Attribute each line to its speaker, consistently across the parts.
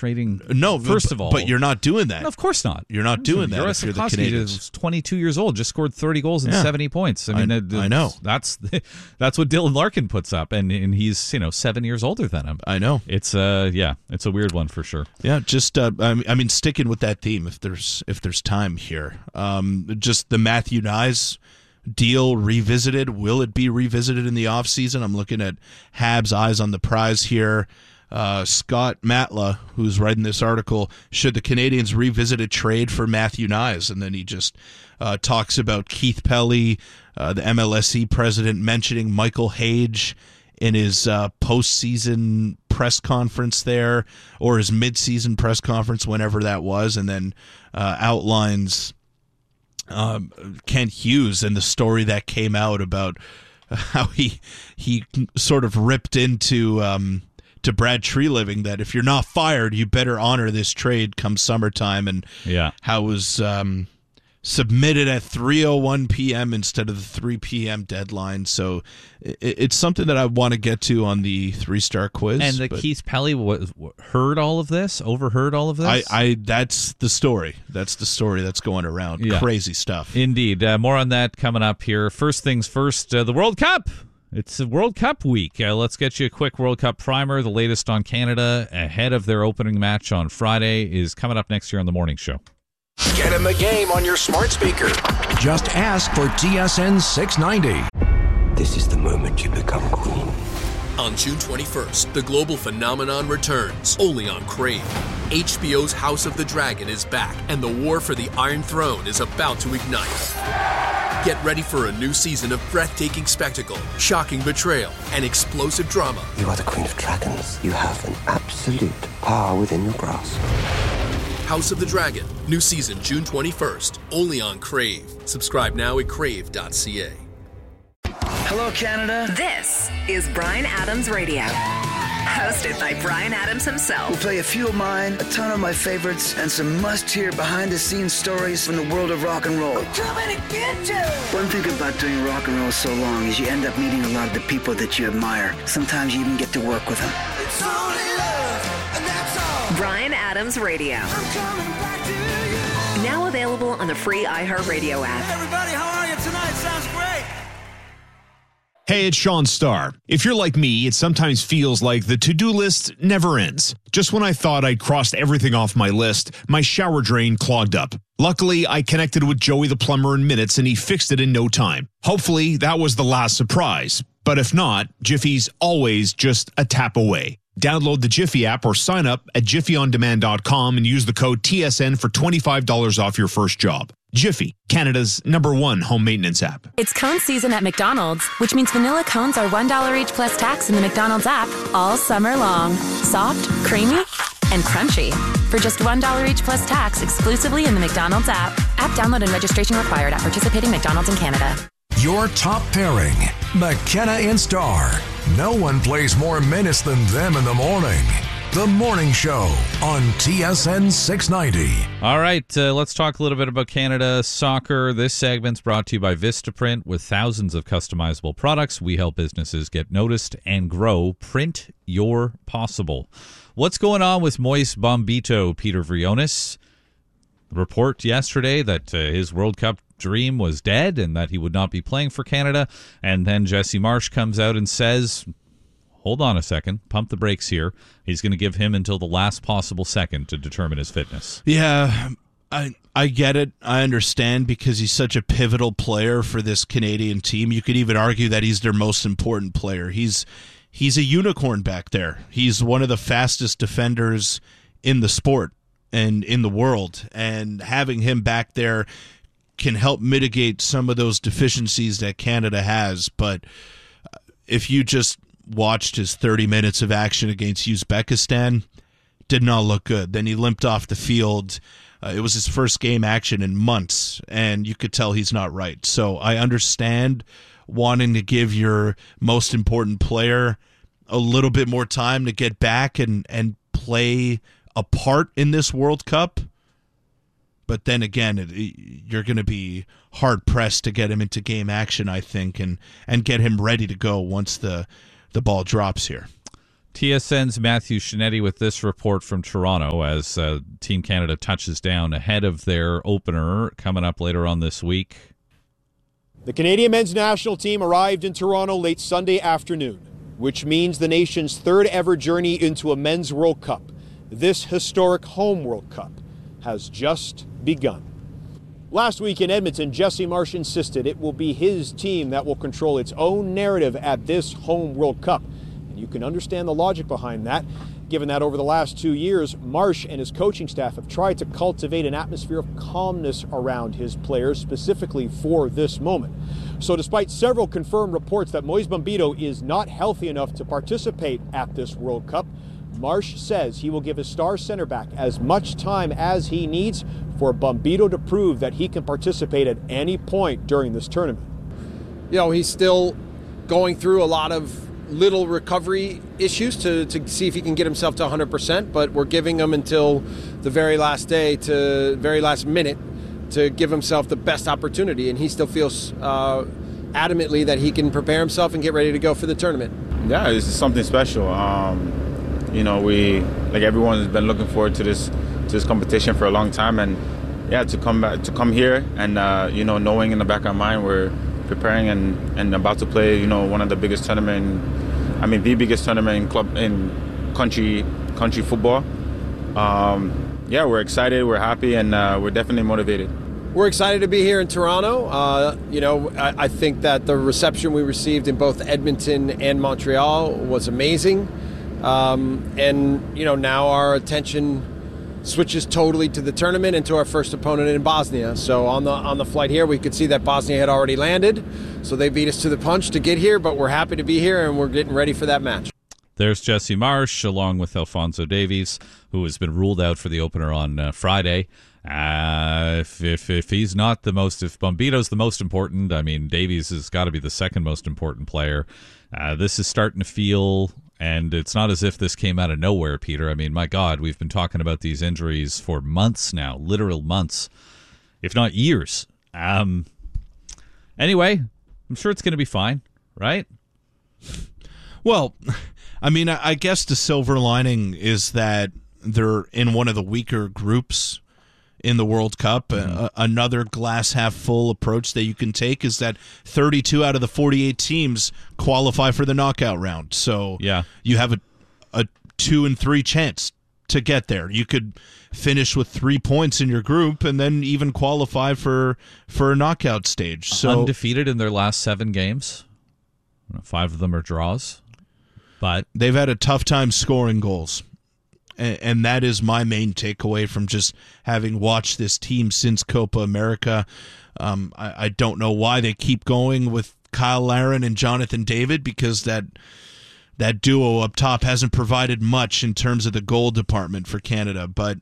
Speaker 1: trading.
Speaker 2: No,
Speaker 1: first of all,
Speaker 2: but you're not doing that.
Speaker 1: No, of course not.
Speaker 2: You're not doing that if you're the Canadiens.
Speaker 1: Is 22 years old, just scored 30 goals and 70 points. I mean,
Speaker 2: I know.
Speaker 1: That's what Dylan Larkin puts up, and he's 7 years older than him.
Speaker 2: I know.
Speaker 1: It's it's a weird one for sure.
Speaker 2: Yeah, just I mean, sticking with that theme, if there's time here, just the Matthew Knies deal revisited. Will it be revisited in the offseason? I'm looking at Habs' eyes on the prize here. Scott Matla, who's writing this article, should the Canadiens revisit a trade for Matthew Knies? And then he just talks about Keith Pelly, the MLSE president, mentioning Michael Hage in his postseason press conference there, or his midseason press conference, whenever that was, and then outlines Kent Hughes and the story that came out about how he sort of ripped into to Brad Treliving that if you're not fired, you better honor this trade come summertime, and how it was submitted at 3:01 p.m. instead of the 3 p.m. deadline. So it's something that I want to get to on the 3-star quiz.
Speaker 1: And Keith Pelly overheard all of this?
Speaker 2: That's the story. That's the story that's going around. Yeah. Crazy stuff.
Speaker 1: Indeed. More on that coming up here. First things first, the World Cup. It's a World Cup week. Let's get you a quick World Cup primer. The latest on Canada ahead of their opening match on Friday is coming up next year on The Morning Show.
Speaker 3: Get in the game on your smart speaker.
Speaker 4: Just ask for TSN 690.
Speaker 5: This is the moment you become queen.
Speaker 6: On June 21st, the global phenomenon returns, only on Crave. HBO's House of the Dragon is back, and the war for the Iron Throne is about to ignite. Get ready for a new season of breathtaking spectacle, shocking betrayal, and explosive drama.
Speaker 5: You are the Queen of Dragons. You have an absolute power within your grasp.
Speaker 6: House of the Dragon, new season June 21st, only on Crave. Subscribe now at crave.ca.
Speaker 7: Hello, Canada.
Speaker 8: This is Bryan Adams Radio, hosted by Bryan Adams himself.
Speaker 7: We'll play a few of mine, a ton of my favorites, and some must-hear behind-the-scenes stories from the world of rock and roll.
Speaker 8: I'm coming to get you!
Speaker 7: One thing about doing rock and roll so long is you end up meeting a lot of the people that you admire. Sometimes you even get to work with them.
Speaker 8: It's only love, and that's all. Bryan Adams Radio. I'm coming back to you. Now available on the free iHeartRadio app.
Speaker 9: Hey everybody, how are you tonight? Sounds great.
Speaker 10: Hey, it's Sean Starr. If you're like me, it sometimes feels like the to-do list never ends. Just when I thought I'd crossed everything off my list, my shower drain clogged up. Luckily, I connected with Joey the plumber in minutes and he fixed it in no time. Hopefully, that was the last surprise. But if not, Jiffy's always just a tap away. Download the Jiffy app or sign up at jiffyondemand.com and use the code TSN for $25 off your first job. Jiffy, Canada's #1 home maintenance app.
Speaker 11: It's cone season at McDonald's, which means vanilla cones are $1 each plus tax in the McDonald's app all summer long. Soft, creamy, and crunchy. For just $1 each plus tax exclusively in the McDonald's app. App download and registration required at participating McDonald's in Canada.
Speaker 4: Your top pairing, McKenna and Starr. No one plays more menace than them in the morning. The Morning Show on TSN 690.
Speaker 1: All right, let's talk a little bit about Canada soccer. This segment's brought to you by Vistaprint. With thousands of customizable products, we help businesses get noticed and grow. Print your possible. What's going on with Moise Bombito, Peter Vrionis? Report yesterday that his World Cup dream was dead and that he would not be playing for Canada. And then Jesse Marsch comes out and says, hold on a second, pump the brakes here. He's going to give him until the last possible second to determine his fitness.
Speaker 2: Yeah, I get it. I understand because he's such a pivotal player for this Canadian team. You could even argue that he's their most important player. He's a unicorn back there. He's one of the fastest defenders in the sport and in the world. And having him back there can help mitigate some of those deficiencies that Canada has. But if you just watched his 30 minutes of action against Uzbekistan, did not look good. Then he limped off the field. It was his first game action in months, and you could tell he's not right. So I understand wanting to give your most important player a little bit more time to get back and play a part in this World Cup. But then again, you're going to be hard-pressed to get him into game action, I think, and get him ready to go once the ball drops here.
Speaker 1: TSN's Matthew Shinetti with this report from Toronto as Team Canada touches down ahead of their opener coming up later on this week.
Speaker 12: The Canadian men's national team arrived in Toronto late Sunday afternoon, which means the nation's third ever journey into a men's World Cup, this historic home World Cup, has just begun. Last week in Edmonton, Jesse Marsh insisted it will be his team that will control its own narrative at this home World Cup. And you can understand the logic behind that, given that over the last 2 years, Marsh and his coaching staff have tried to cultivate an atmosphere of calmness around his players, specifically for this moment. So despite several confirmed reports that Moise Bombito is not healthy enough to participate at this World Cup, Marsh says he will give his star center back as much time as he needs for Bombito to prove that he can participate at any point during this tournament.
Speaker 13: You know, he's still going through a lot of little recovery issues to see if he can get himself to 100%, but we're giving him until the very last day, to very last minute, to give himself the best opportunity, and he still feels adamantly that he can prepare himself and get ready to go for the tournament.
Speaker 14: Yeah, this is something special. You know, we, like everyone, has been looking forward to this competition for a long time, and yeah, to come here and you know, knowing in the back of our mind we're preparing and about to play, you know, one of the biggest tournament, the biggest tournament in country football. Yeah, we're excited, we're happy, and we're definitely motivated.
Speaker 13: We're excited to be here in Toronto. You know, I think that the reception we received in both Edmonton and Montreal was amazing. And, you know, now our attention switches totally to the tournament and to our first opponent in Bosnia. So on the flight here, we could see that Bosnia had already landed. So they beat us to the punch to get here, but we're happy to be here and we're getting ready for that match.
Speaker 1: There's Jesse Marsh along with Alphonso Davies, who has been ruled out for the opener on Friday. If he's not the most, if Bombito's the most important, Davies has got to be the second most important player. This is starting to feel, and it's not as if this came out of nowhere, Peter. My God, we've been talking about these injuries for months now, literal months, if not years. Anyway, I'm sure it's going to be fine, right?
Speaker 2: Well, I guess the silver lining is that they're in one of the weaker groups in the World Cup. Another glass half full approach that you can take is that 32 out of the 48 teams qualify for the knockout round. So
Speaker 1: yeah,
Speaker 2: you have a 2 and 3 chance to get there. You could finish with 3 points in your group and then even qualify for a knockout stage. So
Speaker 1: undefeated in their last 7 games. 5 of them are draws. But
Speaker 2: they've had a tough time scoring goals. And that is my main takeaway from just having watched this team since Copa America. I don't know why they keep going with Kyle Larin and Jonathan David, because that duo up top hasn't provided much in terms of the goal department for Canada. But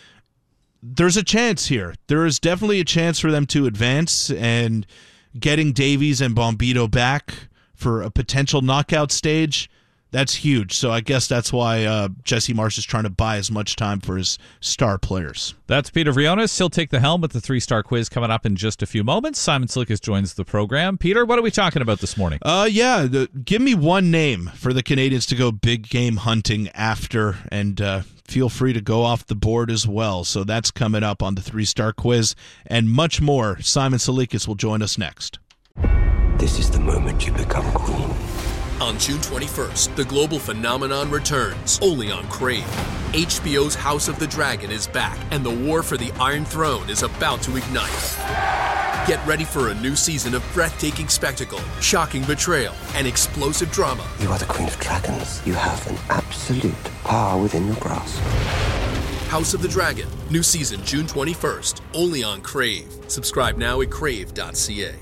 Speaker 2: there's a chance here. There is definitely a chance for them to advance, and getting Davies and Bombito back for a potential knockout stage, that's huge. So I guess that's why Jesse Marsh is trying to buy as much time for his star players.
Speaker 1: That's Peter Vrionis. He'll take the helm with the 3-star quiz coming up in just a few moments. Simon Silikas joins the program. Peter, what are we talking about this morning?
Speaker 2: Give me one name for the Canadians to go big game hunting after, and feel free to go off the board as well. So that's coming up on the 3-star quiz and much more. Simon Silikas will join us next.
Speaker 5: This is the moment you become queen.
Speaker 6: On June 21st, the global phenomenon returns, only on Crave. HBO's House of the Dragon is back, and the war for the Iron Throne is about to ignite. Get ready for a new season of breathtaking spectacle, shocking betrayal, and explosive drama.
Speaker 5: You are the Queen of Dragons. You have an absolute power within your grasp.
Speaker 6: House of the Dragon, new season June 21st, only on Crave. Subscribe now at crave.ca.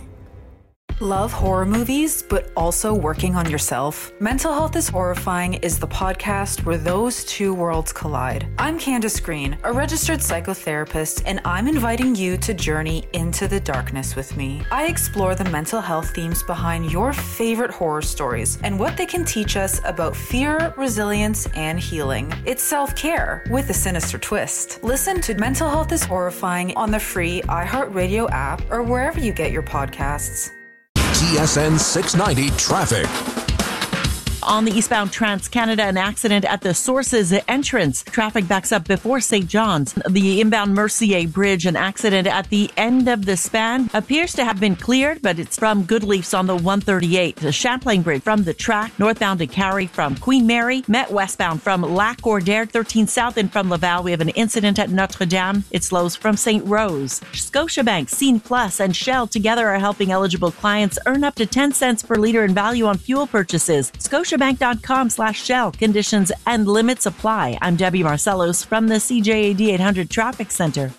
Speaker 15: Love horror movies, but also working on yourself? Mental Health is Horrifying is the podcast where those two worlds collide. I'm Candace Green, a registered psychotherapist, and I'm inviting you to journey into the darkness with me. I explore the mental health themes behind your favorite horror stories and what they can teach us about fear, resilience, and healing. It's self-care with a sinister twist. Listen to Mental Health is Horrifying on the free iHeartRadio app or wherever you get your podcasts.
Speaker 4: TSN 690 Traffic.
Speaker 16: On the eastbound Trans-Canada, an accident at the Sources entrance. Traffic backs up before St. John's. The inbound Mercier Bridge, an accident at the end of the span, appears to have been cleared, but it's from Goodleaf's on the 138. The Champlain Bridge from the track, northbound to Carrie from Queen Mary. Met westbound from Lac Gordaire, 13 south, and from Laval. We have an incident at Notre Dame. It slows from St. Rose. Scotiabank, Scene Plus, and Shell together are helping eligible clients earn up to 10 cents per liter in value on fuel purchases. Scotiabank.com/Shell. Conditions and limits apply. I'm Debbie Marcellos from the CJAD 800 Traffic Center.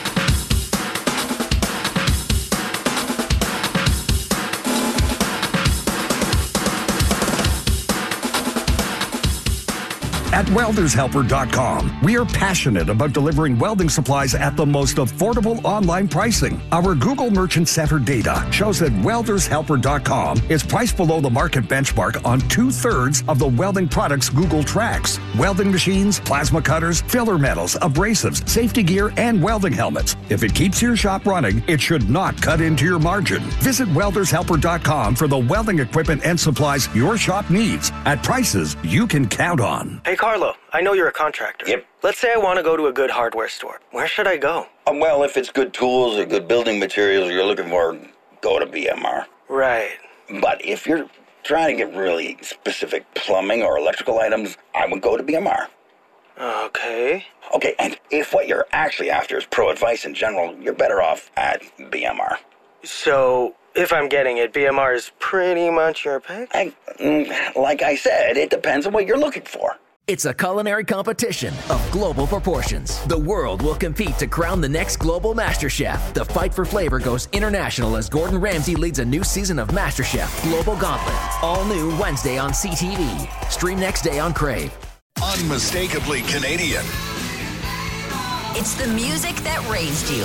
Speaker 17: At WeldersHelper.com, we are passionate about delivering welding supplies at the most affordable online pricing. Our Google Merchant Center data shows that WeldersHelper.com is priced below the market benchmark on 2/3 of the welding products Google tracks. Welding machines, plasma cutters, filler metals, abrasives, safety gear, and welding helmets. If it keeps your shop running, it should not cut into your margin. Visit WeldersHelper.com for the welding equipment and supplies your shop needs at prices you can count on.
Speaker 18: Hey, Carlo, I know you're a contractor.
Speaker 5: Yep.
Speaker 18: Let's say I want to go to a good hardware store. Where should I go?
Speaker 5: Well, if it's good tools or good building materials you're looking for, go to BMR.
Speaker 18: Right.
Speaker 5: But if you're trying to get really specific plumbing or electrical items, I would go to BMR.
Speaker 18: Okay.
Speaker 5: Okay, and if what you're actually after is pro advice in general, you're better off at BMR.
Speaker 18: So, if I'm getting it, BMR is pretty much your pick?
Speaker 5: Like I said, it depends on what you're looking for.
Speaker 19: It's a culinary competition of global proportions. The world will compete to crown the next global MasterChef. The fight for flavor goes international as Gordon Ramsay leads a new season of MasterChef Global Gauntlet. All new Wednesday on CTV. Stream next day on Crave.
Speaker 20: Unmistakably Canadian.
Speaker 21: It's the music that raised you.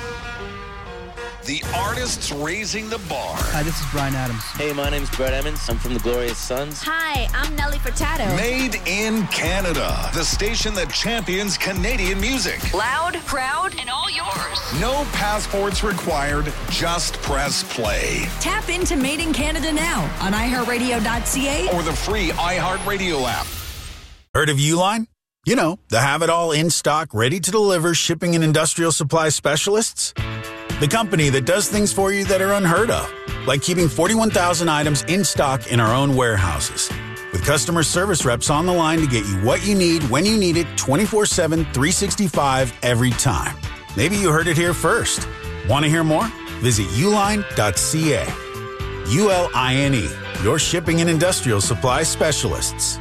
Speaker 20: The artists raising the bar.
Speaker 22: Hi, this is Bryan Adams.
Speaker 23: Hey, my name's Brett Emmons. I'm from the Glorious Sons.
Speaker 21: Hi, I'm Nelly Furtado.
Speaker 20: Made in Canada. The station that champions Canadian music.
Speaker 21: Loud, proud, and all yours.
Speaker 20: No passports required. Just press play.
Speaker 21: Tap into Made in Canada now on iHeartRadio.ca
Speaker 20: or the free iHeartRadio app.
Speaker 24: Heard of Uline? You know, the have-it-all in-stock, ready-to-deliver shipping and industrial supply specialists. The company that does things for you that are unheard of, like keeping 41,000 items in stock in our own warehouses. With customer service reps on the line to get you what you need when you need it 24/7, 365 every time. Maybe you heard it here first. Want to hear more? Visit uline.ca. ULINE, your shipping and industrial supply specialists.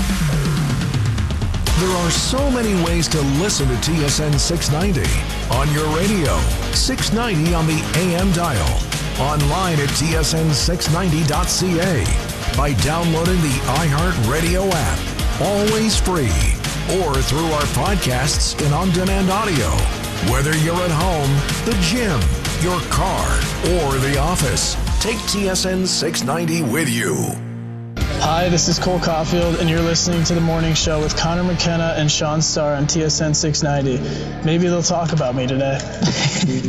Speaker 4: There are so many ways to listen to TSN 690. On your radio, 690 on the AM dial. Online at tsn690.ca. By downloading the iHeartRadio app. Always free. Or through our podcasts and on-demand audio. Whether you're at home, the gym, your car, or the office, take TSN 690 with you.
Speaker 25: Hi, this is Cole Caulfield, and you're listening to The Morning Show with Connor McKenna and Sean Starr on TSN 690. Maybe they'll talk about me today.